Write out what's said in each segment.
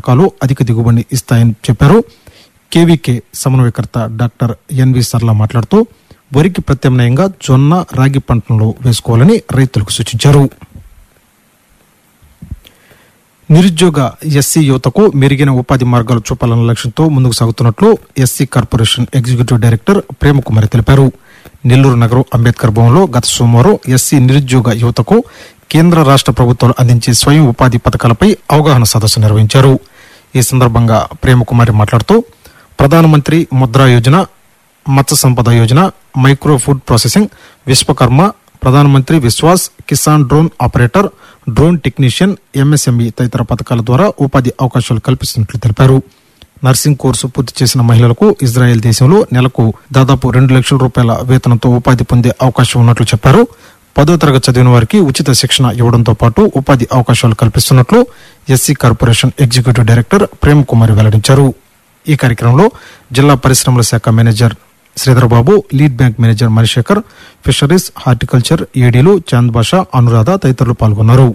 పథకాలు అధిక దిగుబడిని ఇస్తాయని చెప్పారు. కేవీకే సమన్వయకర్త డాక్టర్ ఎన్వి సర్లా మాట్లాడుతూ వరికి ప్రత్యామ్నాయంగా జొన్న, రాగి పంటలను వేసుకోవాలని రైతులకు సూచించారు. నిరుద్యోగ ఎస్సీ యువతకు మెరుగైన ఉపాధి మార్గాలు చూపాలన్న లక్ష్యంతో ముందుకు సాగుతున్నట్లు SC corporation executive director Premakumari తెలిపారు. నెల్లూరు నగరం అంబేద్కర్ భవన్లో గత సోమవారం ఎస్సీ నిరుద్యోగ యువతకు కేంద్ర రాష్ట్ర ప్రభుత్వాలు అందించే స్వయం ఉపాధి పథకాలపై అవగాహన సదస్సు నిర్వహించారు. ఈ సందర్భంగా ప్రేమకుమారి మాట్లాడుతూ ప్రధానమంత్రి Mudra Yojana, Matsya Sampada Yojana, micro food processing, Vishwakarma, ప్రధానమంత్రి Vishwas, Kisan drone operator, drone technician, MSME తదితర పథకాల ద్వారా ఉపాధి అవకాశాలు కల్పిస్తున్నట్లు తెలిపారు. నర్సింగ్ కోర్సు పూర్తి చేసిన మహిళలకు ఇజ్రాయెల్ దేశంలో నెలకు దాదాపు 2 లక్షల రూపాయల వేతనంతో ఉపాధి పొందే అవకాశం ఉన్నట్లు చెప్పారు. 10వ తరగతి చదివిన వారికి ఉచిత శిక్షణ ఇవ్వడంతో పాటు ఉపాధి అవకాశాలు కల్పిస్తున్నట్లు SC corporation executive director Premakumari వెల్లడించారు. ఈ కార్యక్రమంలో జిల్లా పరిశ్రమల శాఖ manager Sridhar Babu, lead bank manager Manishekar, fisheries, horticulture ఏడీలు Chand Basha, Anuradha తదితరులు పాల్గొన్నారు.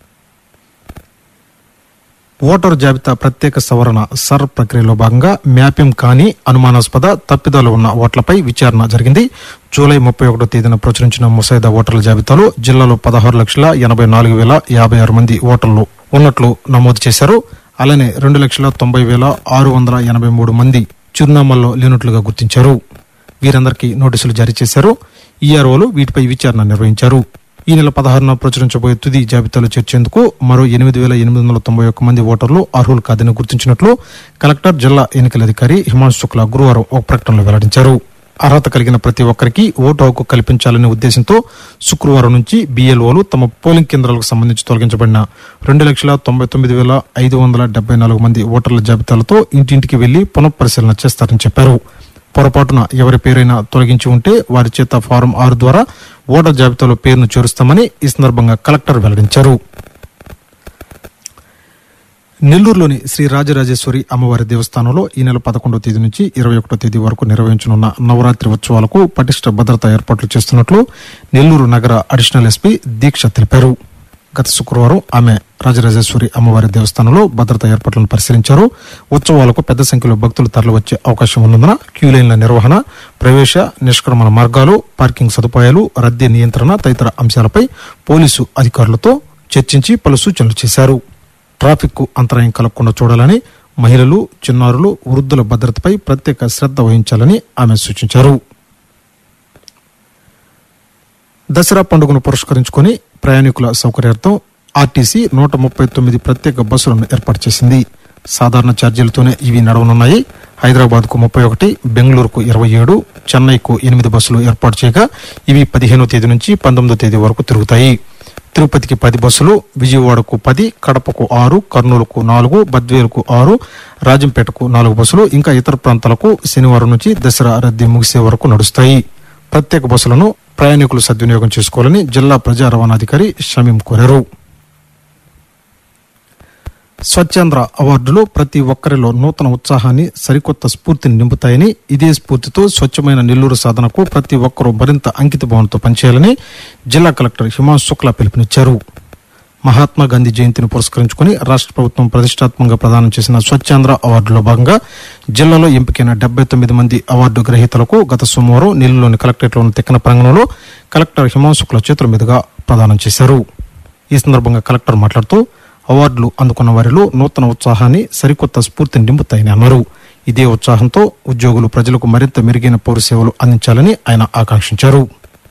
ఓటరు జాబితా ప్రత్యేక సవరణ సర్ ప్రక్రియలో భాగంగా మ్యాపింగ్ కాని అనుమానాస్పద తప్పిదాలు ఉన్న ఓట్లపై విచారణ జరిగింది. జూలై 31వ తేదీన ప్రచురించిన ముసాయిదా ఓటర్ల జాబితాలో జిల్లాలో 16,84,056 మంది ఓటర్లు ఉన్నట్లు నమోదు చేశారు. అలానే 2,90,683 మంది చిరునామాల్లో లేనట్లుగా గుర్తించారు. వీరందరికీ నోటీసులు జారీ చేశారు. ఈఆర్ఓలు వీటిపై విచారణ నిర్వహించారు. ఈ నెల 16న ప్రచురించబోయే తుది జాబితాలో చేర్చేందుకు మరో 8,891 మంది ఓటర్లు అర్హులు కాదని గుర్తించినట్లు కలెక్టర్, జిల్లా ఎన్నికల అధికారి హిమాంశు శుక్లా గురువారం ఒక ప్రకటనలో వెల్లడించారు. అర్హత కలిగిన ప్రతి ఒక్కరికి ఓటు హక్కు కల్పించాలనే ఉద్దేశంతో శుక్రవారం నుంచి బీఎల్ఓలు తమ పోలింగ్ కేంద్రాలకు సంబంధించి తొలగించబడిన 2,99,574 మంది ఓటర్ల జాబితాలతో ఇంటింటికి వెళ్లి పునఃపరిశీలన చేస్తారని చెప్పారు. పొరపాటున ఎవరి పేరైనా తొలగించి ఉంటే వారి చేత ఫారం 6 ద్వారా ఓటర్ జాబితాలో పేరును చేరుస్తామని ఈ సందర్భంగా కలెక్టర్ వెల్లడించారు. నెల్లూరులోని శ్రీ రాజరాజేశ్వరి అమ్మవారి దేవస్థానంలో ఈ నెల 11వ తేదీ నుంచి 21వ తేదీ వరకు నిర్వహించనున్న నవరాత్రి ఉత్సవాలకు పటిష్ట భద్రతా ఏర్పాట్లు చేస్తున్నట్లు నెల్లూరు నగర అడిషనల్ ఎస్పీ దీక్ష తెలిపారు. గత శుక్రవారం ఆమె రాజరాజేశ్వరి అమ్మవారి దేవస్థానంలో భద్రతా ఏర్పాట్లను పరిశీలించారు. ఉత్సవాలకు పెద్ద సంఖ్యలో భక్తులు తరలివచ్చే అవకాశం ఉన్నందున క్యూలైన్ల నిర్వహణ, ప్రవేశ నిష్క్రమణ మార్గాలు, పార్కింగ్ సదుపాయాలు, రద్దీ నియంత్రణ తదితర అంశాలపై పోలీసు అధికారులతో చర్చించి పలు సూచనలు చేశారు. ట్రాఫిక్ కు అంతరాయం కలగకుండా చూడాలని, మహిళలు, చిన్నారులు, వృద్ధుల భద్రతపై ప్రత్యేక శ్రద్ధ వహించాలని ఆమె సూచించారు. దసరా పండుగను పురస్కరించుకుని ప్రయాణికుల సౌకర్యార్థం ఆర్టీసీ 139 ప్రత్యేక బస్సులను ఏర్పాటు చేసింది. సాధారణ ఛార్జీలతోనే ఇవి నడవనున్నాయి. హైదరాబాద్కు 31, బెంగళూరుకు 27, చెన్నైకు 8 బస్సులు ఏర్పాటు చేయగా ఇవి 15వ తేదీ నుంచి 19వ తేదీ వరకు తిరుగుతాయి. తిరుపతికి 10 బస్సులు, విజయవాడకు 10, కడపకు 6, కర్నూలుకు 4, బద్వేలుకు 6, రాజంపేటకు 4 బస్సులు ఇంకా ఇతర ప్రాంతాలకు శనివారం నుంచి దసరా రద్దీ ముగిసే వరకు నడుస్తాయి. ప్రత్యేక బస్సులను ప్రయాణికులు సద్వినియోగం చేసుకోవాలని జిల్లా ప్రజా రవాణాధికారి షమీం కోరారు. స్వచ్ఛాంధ్ర అవార్డులు ప్రతి ఒక్కరిలో నూతన ఉత్సాహాన్ని, సరికొత్త స్ఫూర్తిని నింపుతాయని, ఇదే స్ఫూర్తితో స్వచ్ఛమైన నెల్లూరు సాధనకు ప్రతి ఒక్కరూ మరింత అంకిత భావంతో పనిచేయాలని జిల్లా కలెక్టర్ హిమాంశు శుక్లా పిలుపునిచ్చారు. మహాత్మా గాంధీ జయంతిని పురస్కరించుకుని రాష్ట్ర ప్రభుత్వం ప్రతిష్టాత్మకంగా ప్రదానం చేసిన స్వచ్ఛాంధ్ర అవార్డులో భాగంగా జిల్లాలో ఎంపికైన 79 మంది అవార్డు గ్రహీతలకు గత సోమవారం నెల్లూరులోని కలెక్టరేట్లోని తెక్కన ప్రాంగణంలో కలెక్టర్ హిమాంశు శుక్లా చేతుల మీదుగా ప్రదానం చేశారు. ఈ సందర్భంగా కలెక్టర్ మాట్లాడుతూ అవార్డులు అందుకున్న వారిలో నూతన ఉత్సాహాన్ని, సరికొత్త స్ఫూర్తిని నింపుతాయని అన్నారు. ఇదే ఉత్సాహంతో ఉద్యోగులు ప్రజలకు మరింత మెరుగైన పౌర సేవలు అందించాలని ఆయన ఆకాంక్షించారు.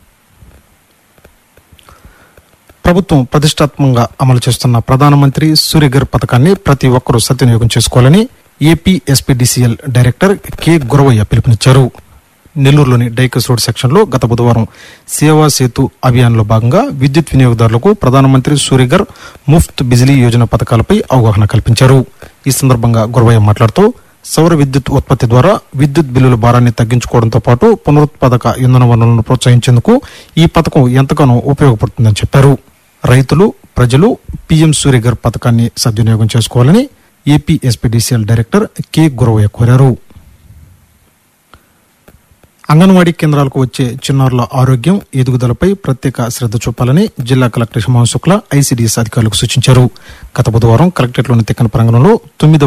ప్రభుత్వం ప్రతిష్టాత్మకంగా అమలు చేస్తున్న ప్రధానమంత్రి సూర్యఘర్ పథకాన్ని ప్రతి ఒక్కరూ సద్వినియోగం చేసుకోవాలని AP SPDCL director K Guravayya పిలుపునిచ్చారు. నెల్లూరులోని డైకస్ రోడ్ సెక్షన్లో గత బుధవారం సేవా సేతు అభియాన్లో భాగంగా విద్యుత్ వినియోగదారులకు ప్రధానమంత్రి సూర్యఘర్ ముఫ్త్ బిజిలీ యోజన పథకాలపై అవగాహన కల్పించారు. ఈ సందర్భంగా గురవయ్య మాట్లాడుతూ సౌర విద్యుత్ ఉత్పత్తి ద్వారా విద్యుత్ బిల్లుల భారాన్ని తగ్గించుకోవడంతో పాటు పునరుత్పాదక ఇంధన వనరులను ప్రోత్సహించేందుకు ఈ పథకం ఎంతగానో ఉపయోగపడుతుందని చెప్పారు. రైతులు, ప్రజలు పీఎం సూర్యఘర్ పథకాన్ని సద్వినియోగం చేసుకోవాలని AP SPDCL director K Guravayya కోరారు. అంగన్వాడీ కేంద్రాలకు వచ్చే చిన్నారుల ఆరోగ్యం, ఎదుగుదలపై ప్రత్యేక శ్రద్ధ చూపాలని జిల్లా కలెక్టర్ హిమాంశు శుక్లా ఐసీడీఎస్ అధికారులకు సూచించారు. గత బుధవారం కలెక్టరేట్లోని తెక్కన ప్రాంగణంలో 9వ